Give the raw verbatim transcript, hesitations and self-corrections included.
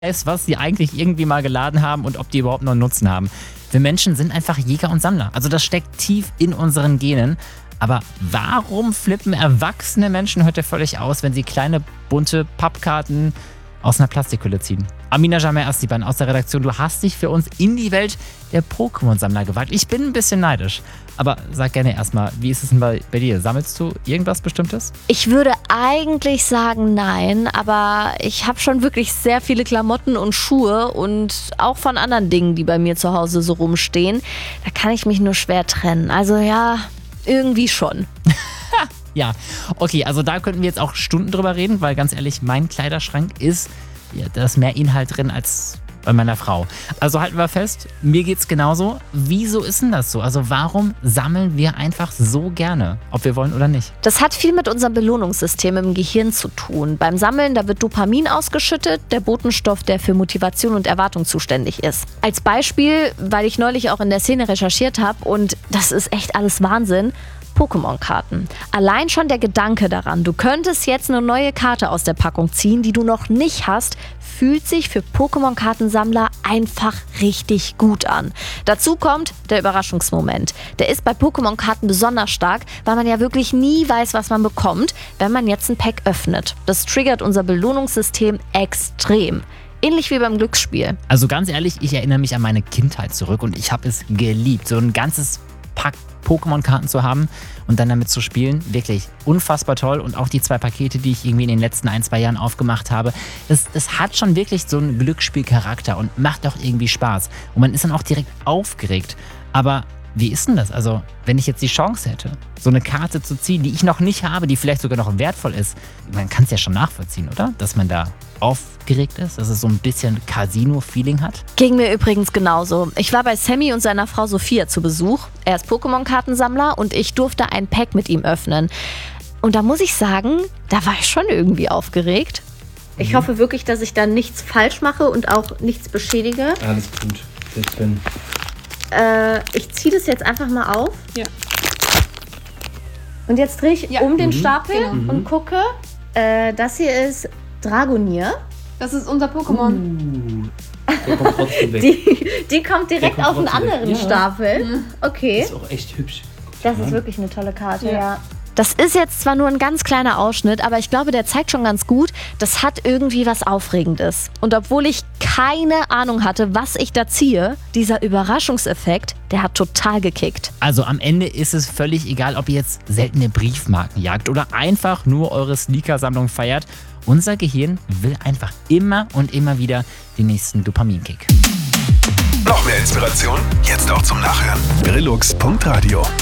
weiß, was sie eigentlich irgendwie mal geladen haben und ob die überhaupt noch einen Nutzen haben. Wir Menschen sind einfach Jäger und Sammler. Also das steckt tief in unseren Genen. Aber warum flippen erwachsene Menschen heute völlig aus, wenn sie kleine, bunte Pappkarten aus einer Plastikhülle ziehen? Amina Jamer Astiban aus der Redaktion, du hast dich für uns in die Welt der Pokémon-Sammler gewagt. Ich bin ein bisschen neidisch. Aber sag gerne erstmal, wie ist es denn bei, bei dir? Sammelst du irgendwas Bestimmtes? Ich würde eigentlich sagen nein, aber ich habe schon wirklich sehr viele Klamotten und Schuhe und auch von anderen Dingen, die bei mir zu Hause so rumstehen. Da kann ich mich nur schwer trennen. Also ja, irgendwie schon. Ja, okay, also da könnten wir jetzt auch Stunden drüber reden, weil ganz ehrlich, mein Kleiderschrank ist, ja, da ist mehr Inhalt drin als bei meiner Frau. Also halten wir fest, mir geht's genauso. Wieso ist denn das so? Also warum sammeln wir einfach so gerne, ob wir wollen oder nicht? Das hat viel mit unserem Belohnungssystem im Gehirn zu tun. Beim Sammeln, da wird Dopamin ausgeschüttet, der Botenstoff, der für Motivation und Erwartung zuständig ist. Als Beispiel, weil ich neulich auch in der Szene recherchiert habe und das ist echt alles Wahnsinn, Pokémon-Karten. Allein schon der Gedanke daran, du könntest jetzt eine neue Karte aus der Packung ziehen, die du noch nicht hast, fühlt sich für Pokémon-Kartensammler einfach richtig gut an. Dazu kommt der Überraschungsmoment. Der ist bei Pokémon-Karten besonders stark, weil man ja wirklich nie weiß, was man bekommt, wenn man jetzt ein Pack öffnet. Das triggert unser Belohnungssystem extrem. Ähnlich wie beim Glücksspiel. Also ganz ehrlich, ich erinnere mich an meine Kindheit zurück und ich habe es geliebt, so ein ganzes Pack Pokémon-Karten zu haben und dann damit zu spielen. Wirklich unfassbar toll. Und auch die zwei Pakete, die ich irgendwie in den letzten ein, zwei Jahren aufgemacht habe, das, das hat schon wirklich so einen Glücksspielcharakter und macht auch irgendwie Spaß. Und man ist dann auch direkt aufgeregt. Aber wie ist denn das? Also, wenn ich jetzt die Chance hätte, so eine Karte zu ziehen, die ich noch nicht habe, die vielleicht sogar noch wertvoll ist, man kann es ja schon nachvollziehen, oder? Dass man da aufgeregt ist, dass es so ein bisschen Casino-Feeling hat. Ging mir übrigens genauso. Ich war bei Sammy und seiner Frau Sophia zu Besuch. Er ist Pokémon-Kartensammler und ich durfte ein Pack mit ihm öffnen. Und da muss ich sagen, da war ich schon irgendwie aufgeregt. Ich mhm. hoffe wirklich, dass ich da nichts falsch mache und auch nichts beschädige. Alles gut. Selbst wenn. Äh, ich ziehe das jetzt einfach mal auf. Ja. Und jetzt drehe ich Ja. um den Mhm. Stapel Genau. und gucke. Äh, das hier ist Dragonier. Das ist unser Pokémon. Uh, der kommt trotzdem weg. Die, die kommt direkt kommt auf einen trotzdem weg. anderen Ja. Stapel. Okay. Ist auch echt hübsch. Das ist wirklich eine tolle Karte, ja. Ja. Das ist jetzt zwar nur ein ganz kleiner Ausschnitt, aber ich glaube, der zeigt schon ganz gut, das hat irgendwie was Aufregendes. Und obwohl ich keine Ahnung hatte, was ich da ziehe, dieser Überraschungseffekt, der hat total gekickt. Also am Ende ist es völlig egal, ob ihr jetzt seltene Briefmarken jagt oder einfach nur eure Sneakersammlung feiert. Unser Gehirn will einfach immer und immer wieder den nächsten Dopaminkick. Noch mehr Inspiration? Jetzt auch zum Nachhören. Brillux Punkt Radio